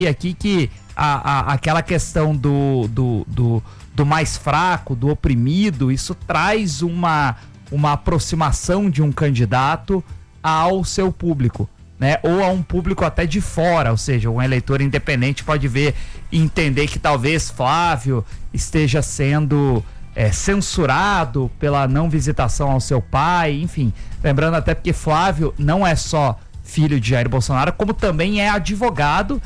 aqui que aquela questão do mais fraco, do oprimido, isso traz uma aproximação de um candidato ao seu público, né? Ou a um público até de fora, ou seja, um eleitor independente pode ver e entender que talvez Flávio esteja sendo censurado pela não visitação ao seu pai, enfim. Lembrando até porque Flávio não é só filho de Jair Bolsonaro, como também é advogado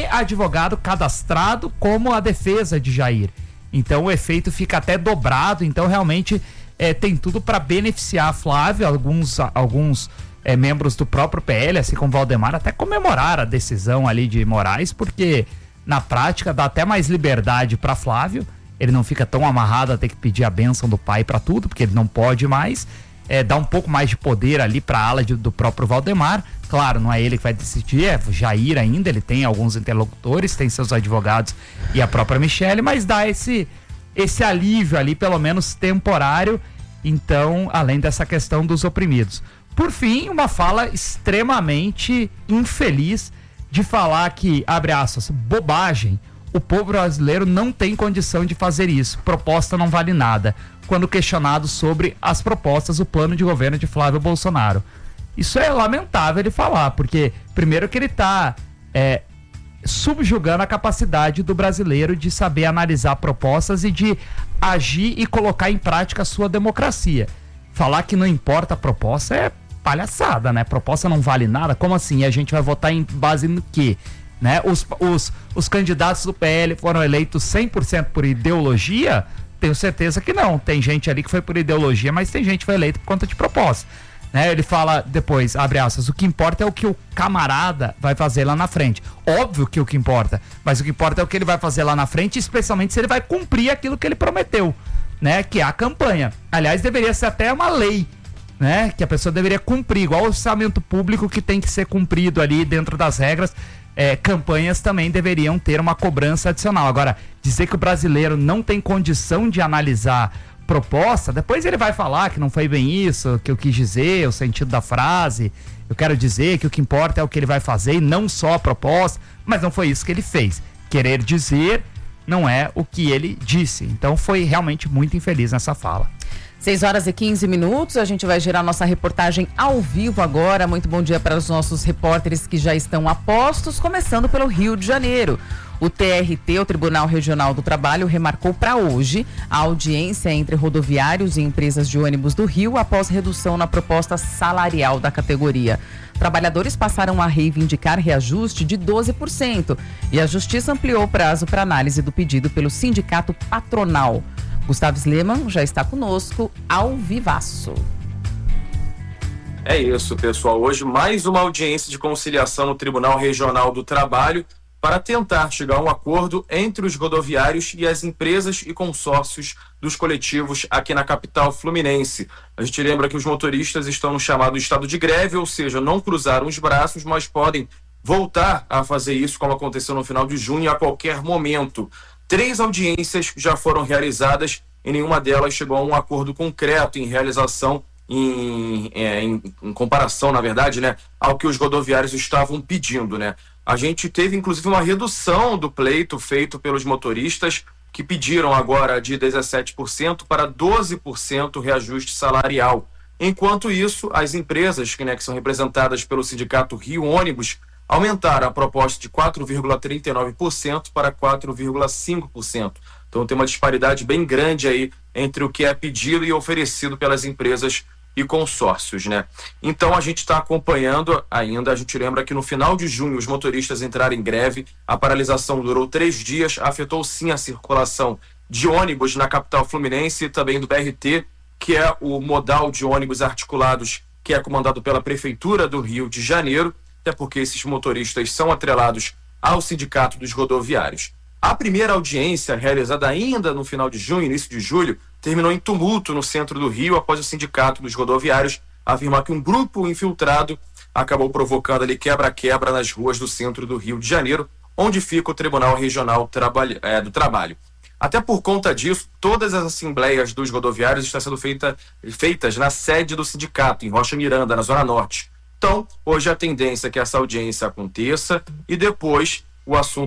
cadastrado como a defesa de Jair. Então o efeito fica até dobrado, então realmente tem tudo para beneficiar Flávio. Alguns membros do próprio PL, assim como Valdemar, até comemorar a decisão ali de Moraes, porque na prática dá até mais liberdade para Flávio. Ele não fica tão amarrado a ter que pedir a bênção do pai para tudo, porque ele não pode mais. Dá um pouco mais de poder ali para a ala do próprio Valdemar. Claro, não é ele que vai decidir, é Jair ainda, ele tem alguns interlocutores, tem seus advogados e a própria Michelle, mas dá esse alívio ali, pelo menos temporário, então, além dessa questão dos oprimidos. Por fim, uma fala extremamente infeliz de falar que, abre aspas, bobagem, o povo brasileiro não tem condição de fazer isso, proposta não vale nada, quando questionado sobre as propostas do plano de governo de Flávio Bolsonaro. Isso é lamentável ele falar, porque primeiro que ele está subjugando a capacidade do brasileiro de saber analisar propostas e de agir e colocar em prática a sua democracia. Falar que não importa a proposta é palhaçada, né? Proposta não vale nada? Como assim? E a gente vai votar em base no quê? Né? Os candidatos do PL foram eleitos 100% por ideologia? Tenho certeza que não. Tem gente ali que foi por ideologia, mas tem gente que foi eleita por conta de proposta. Né? Ele fala depois, abre aspas, o que importa é o que o camarada vai fazer lá na frente. Óbvio que o que importa, mas o que importa é o que ele vai fazer lá na frente, especialmente se ele vai cumprir aquilo que ele prometeu, né? Que é a campanha. Aliás, deveria ser até uma lei, né? Que a pessoa deveria cumprir, igual o orçamento público que tem que ser cumprido ali dentro das regras. Campanhas também deveriam ter uma cobrança adicional. Agora, dizer que o brasileiro não tem condição de analisar proposta, depois ele vai falar que não foi bem isso que eu quis dizer, o sentido da frase. Eu quero dizer que o que importa é o que ele vai fazer e não só a proposta, mas não foi isso que ele fez. Querer dizer não é o que ele disse. Então foi realmente muito infeliz nessa fala. 6h15, a gente vai gerar nossa reportagem ao vivo agora. Muito bom dia para os nossos repórteres que já estão a postos, começando pelo Rio de Janeiro. O TRT, o Tribunal Regional do Trabalho, remarcou para hoje a audiência entre rodoviários e empresas de ônibus do Rio após redução na proposta salarial da categoria. Trabalhadores passaram a reivindicar reajuste de 12% e a Justiça ampliou o prazo para análise do pedido pelo sindicato patronal. Gustavo Sleman já está conosco ao vivaço. É isso, pessoal. Hoje mais uma audiência de conciliação no Tribunal Regional do Trabalho para tentar chegar a um acordo entre os rodoviários e as empresas e consórcios dos coletivos aqui na capital fluminense. A gente lembra que os motoristas estão no chamado estado de greve, ou seja, não cruzaram os braços, mas podem voltar a fazer isso, como aconteceu no final de junho, a qualquer momento. 3 audiências já foram realizadas e nenhuma delas chegou a um acordo concreto em realização, em comparação, na verdade, né, ao que os rodoviários estavam pedindo, né? A gente teve, inclusive, uma redução do pleito feito pelos motoristas, que pediram agora de 17% para 12% reajuste salarial. Enquanto isso, as empresas, que são representadas pelo Sindicato Rio Ônibus, aumentaram a proposta de 4,39% para 4,5%. Então tem uma disparidade bem grande aí entre o que é pedido e oferecido pelas empresas e consórcios, né? Então a gente está acompanhando ainda. A gente lembra que no final de junho os motoristas entraram em greve, a paralisação durou 3 dias, afetou sim a circulação de ônibus na capital fluminense e também do BRT, que é o modal de ônibus articulados que é comandado pela Prefeitura do Rio de Janeiro, até porque esses motoristas são atrelados ao Sindicato dos Rodoviários. A primeira audiência, realizada ainda no final de junho, início de julho, terminou em tumulto no centro do Rio após o Sindicato dos Rodoviários afirmar que um grupo infiltrado acabou provocando ali quebra-quebra nas ruas do centro do Rio de Janeiro, onde fica o Tribunal Regional do Trabalho. Até por conta disso, todas as assembleias dos rodoviários estão sendo feitas na sede do sindicato, em Rocha Miranda, na Zona Norte. Então, hoje a tendência é que essa audiência aconteça e depois o assunto